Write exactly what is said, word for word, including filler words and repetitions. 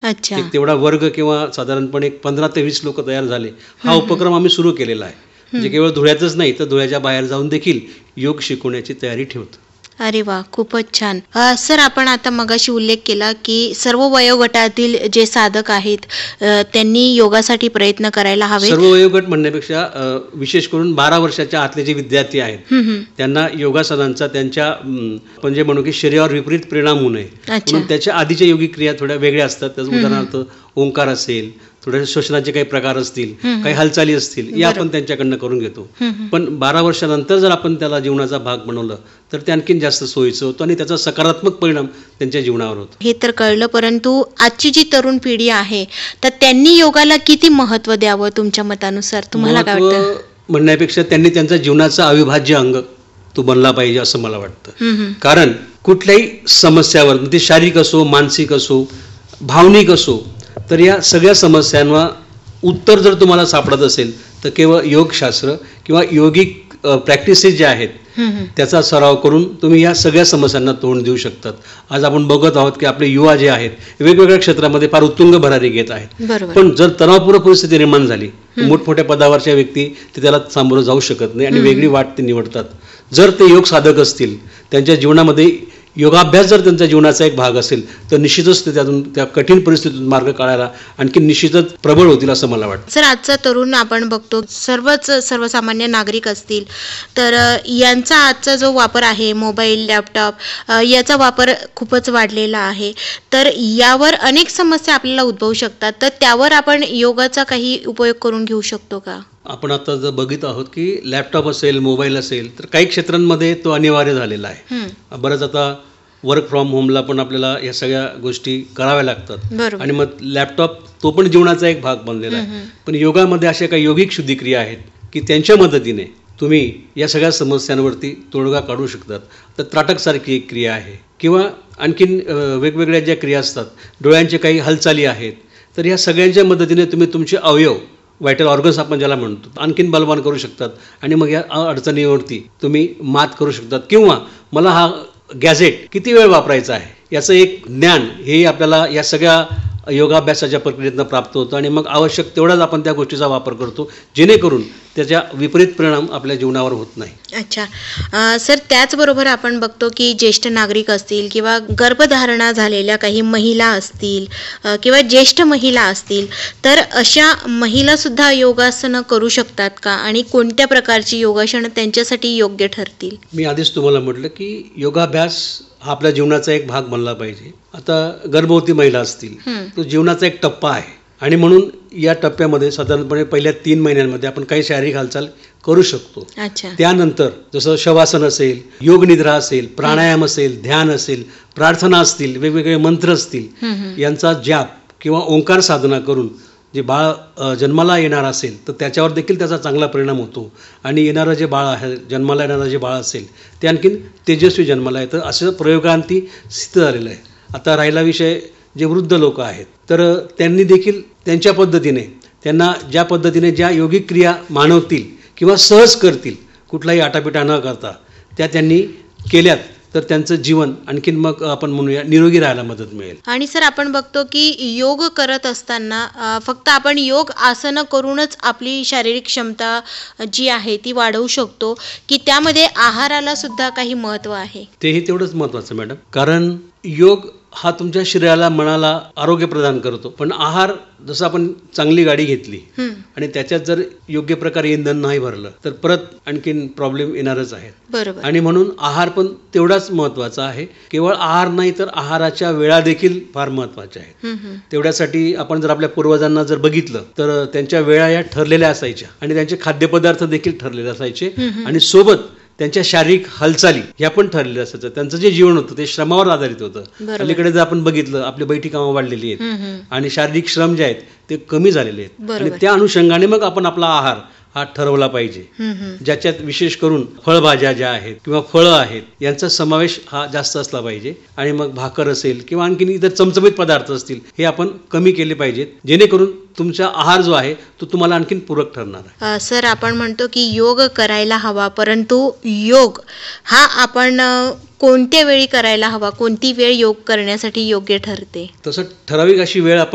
अच्छा. एक तेवढा वर्ग किंवा साधारणपणे एक पंधरा ते वीस लोक तयार झाले. हा उपक्रम आम्ही सुरू केलेला आहे. म्हणजे केवळ धुळ्यातच नाही तर धुळ्याच्या बाहेर जाऊन देखील योग शिकवण्याची तयारी ठेवतो. अरे वा, खूपच छान. अ, सर, आपण आता मगाशी उल्लेख केला की सर्व वयोगटातील जे साधक आहेत अ, त्यांनी योगासाठी प्रयत्न करायला हवे. सर्व वयोगट म्हणण्यापेक्षा अ, विशेष करून बारा वर्षाच्या आतले जे विद्यार्थी आहेत हम्म, हम्म. त्यांना योगासनांचा त्यांच्या अम, आपण जे म्हणू की शरीरावर विपरीत परिणाम होऊ नये अच्छा. म्हणून त्याच्या आधीच्या योगिक क्रिया थोड्या वेगळ्या असतात. त्याचं उदाहरणार्थ ओंकार असेल, थोडे श्वसनाचे काही प्रकार असतील, काही हालचाली असतील, या आपण त्यांच्याकडनं करून घेतो. पण बारा वर्षानंतर जर आपण त्याला जीवनाचा भाग बनवलं तर ते आणखीन जास्त सोयीचं होतं आणि त्याचा सकारात्मक परिणाम त्यांच्या जीवनावर होतो. हे तर कळलं, परंतु आजची जी तरुण पिढी आहे तर त्यांनी योगाला किती महत्त्व द्यावं तुमच्या मतानुसार? तुम्हाला काय वाटतं? महत्त्व म्हणण्यापेक्षा त्यांनी त्यांचा जीवनाचा अविभाज्य अंग तो बनला पाहिजे असं मला वाटतं. हम्म, हम्म. कारण कुठल्याही समस्यावर, ते शारीरिक असो, मानसिक असो, भावनिक असो, तर या सगळ्या समस्यांना उत्तर जर तुम्हाला सापडत असेल तर केवळ योगशास्त्र किंवा योगिक प्रॅक्टिसेस ज्या आहेत हम्म, हम्म. त्याचा सराव करून तुम्ही या सगळ्या समस्यांना तोंड देऊ शकतात. आज आपण बघत आहोत की आपले युवा जे आहेत वेगवेगळ्या क्षेत्रामध्ये फार उत्तुंग भरारी घेत आहेत. बरोबर. पण जर तणावपूर्ण परिस्थिती निर्माण झाली मोठमोठ्या पदावरच्या व्यक्ती ते त्याला सामोरं जाऊ शकत नाही आणि वेगळी वाट ते निवडतात. जर ते योग साधक असतील, त्यांच्या जीवनामध्ये योगाभ्यास जर त्यांच्या जीवनाचा एक भाग असेल तर निश्चितच ते त्यातून त्या कठीण परिस्थितीतून मार्ग काढायला आणखी निश्चितच प्रबळ होतील असं मला वाटतं. सर, आजचा तरुण आपण बघतो सर्वच सर्वसामान्य नागरिक असतील तर अ, यांचा आजचा जो वापर आहे मोबाईल, लॅपटॉप, अ, याचा वापर खूपच वाढलेला आहे. तर यावर अनेक समस्या आपल्याला उद्भवू शकतात. तर त्यावर आपण योगाचा काही उपयोग करून घेऊ शकतो का? आपण आता जर बघित आहोत की लॅपटॉप असेल, मोबाईल असेल तर काही क्षेत्रांमध्ये तो अनिवार्य झालेला आहे. हम्म. बरंच आता वर्क फ्रॉम होमला पण आपल्याला या सगळ्या गोष्टी कराव्या लागतात बरोबर. आणि मग लॅपटॉप तो पण जीवनाचा एक भाग बनलेला आहे. पण योगामध्ये अशा काही योगिक शुद्धिक्रिया आहेत की त्यांच्या मदतीने तुम्ही या सगळ्या समस्यांवरती तोडगा काढू शकतात. तर त्राटकसारखी एक क्रिया आहे किंवा आणखीन अ, वेगवेगळ्या ज्या क्रिया असतात, डोळ्यांचे काही हालचाली आहेत, तर या सगळ्यांच्या मदतीने तुम्ही तुमचे अवयव, व्हायटल ऑर्गन्स आपण ज्याला म्हणतो, आणखीन बलवान करू शकतात आणि मग या अडचणीवरती तुम्ही मात करू शकतात. किंवा मला हा गॅझेट किती वेळ वापरायचा आहे याचं एक ज्ञान हे आपल्याला या सगळ्या योगाभ्यासाच्या प्रक्रियेतनं प्राप्त होतं आणि मग आवश्यक तेवढाच आपण त्या गोष्टीचा वापर करतो जेणेकरून त्याच्या विपरीत परिणाम आपल्या जीवनावर होत नाही. अच्छा. अ, सर, त्याचबरोबर आपण बघतो की ज्येष्ठ नागरिक असतील किंवा गर्भधारणा झालेल्या काही महिला असतील अ, किंवा ज्येष्ठ महिला असतील तर अशा महिलासुद्धा योगासनं करू शकतात का आणि कोणत्या प्रकारची योगासनं त्यांच्यासाठी योग्य ठरतील? मी आधीच तुम्हाला म्हटलं की योगाभ्यास हा आपल्या जीवनाचा एक भाग बनला पाहिजे. आता गर्भवती महिला असतील तो जीवनाचा एक टप्पा आहे आणि म्हणून या टप्प्यामध्ये साधारणपणे पहिल्या तीन महिन्यांमध्ये आपण काही शारीरिक हालचाल करू शकतो. अच्छा. त्यानंतर जसं शवासन असेल, योग निद्रा असेल, प्राणायाम असेल, ध्यान असेल, प्रार्थना असतील, वेगवेगळे मंत्र असतील, यांचा जाप किंवा ओंकार साधना करून जे बाळ अ, जन्माला येणार असेल तर त्याच्यावर देखील त्याचा चांगला परिणाम होतो आणि येणारं जे बाळ आहे, जन्माला येणारं जे बाळ असेल ते आणखीन तेजस्वी जन्माला येतं. असं प्रयोगांती सिद्ध झालेलं आहे. आता राहिला विषय जे वृद्ध लोक आहेत तर त्यांनी देखील त्यांच्या पद्धतीने त्यांना ज्या पद्धतीने ज्या योगिक क्रिया मानवतील किंवा सहज करतील, कुठलाही आटापिटा न करता त्या त्यांनी केल्यात तर त्यांचं जीवन आणखीन मग आपण म्हणूया निरोगी राहायला मदत मिळेल. आणि सर, आपण बघतो की योग करत असताना अ, फक्त आपण योग आसनं करूनच आपली शारीरिक क्षमता जी आहे ती वाढवू शकतो की त्यामध्ये आहाराला सुद्धा काही महत्त्व आहे? तेही तेवढंच महत्त्वाचं मॅडम. कारण योग हा तुमच्या शरीराला, मनाला आरोग्य प्रदान करतो. पण आहार, जसं आपण चांगली गाडी घेतली आणि त्याच्यात जर योग्य प्रकारे इंधन नाही भरलं तर परत आणखीन प्रॉब्लेम येणारच आहेत. बरोबर. आणि म्हणून आहार पण तेवढाच महत्त्वाचा आहे. केवळ आहार नाही तर आहाराच्या वेळा देखील फार महत्त्वाच्या आहेत. तेवढ्यासाठी आपण जर आपल्या पूर्वजांना जर बघितलं तर त्यांच्या वेळा या ठरलेल्या असायच्या आणि त्यांचे खाद्यपदार्थ देखील ठरलेले असायचे आणि सोबत त्यांच्या शारीरिक हालचाली ह्या पण ठरलेल्या असायचं. त्यांचं जे जीवन होतं ते श्रमावर आधारित होतं. अलीकडे जर आपण बघितलं आपली बैठी कामं वाढलेली आहेत आणि शारीरिक श्रम जे आहेत ते कमी झालेले आहेत आणि त्या अनुषंगाने मग आपण आपला आहार हा ठरवला पाहिजे, ज्याच्यात विशेष करून फळभाज्या ज्या आहेत किंवा फळं आहेत यांचा समावेश हा जास्त असला पाहिजे आणि मग भाकर असेल किंवा आणखीन इतर चमचमीत पदार्थ असतील हे आपण कमी केले पाहिजेत जेणेकरून तुमचा आहार जो आहे तो तुम्हाला आणखीन पूरक ठरणार आहे. अ, सर, आपण म्हणतो की योग करायला हवा, परंतु योग हा आपण अ, कोणत्या वेळी करायला हवा, कोणती वेळ योग करण्यासाठी योग्य ठरते? तसं ठराविक अशी वेळ आपण